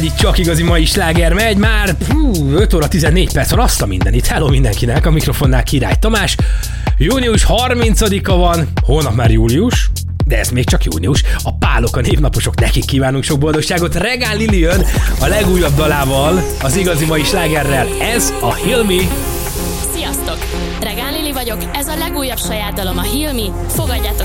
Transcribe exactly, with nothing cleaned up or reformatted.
Itt csak igazi mai sláger megy, már hú, öt óra tizennégy perc van, azt a mindenit. Hello mindenkinek, a mikrofonnál Király Tamás. Június harmincadika van, holnap már július, de ez még csak június. A pálok, a névnaposok, nekik kívánunk sok boldogságot. Regál Lili jön a legújabb dalával, az igazi mai slágerrel. Ez a Heal Me. Sziasztok! Regál Lili vagyok, ez a legújabb saját dalom, a Heal Me. Fogadjátok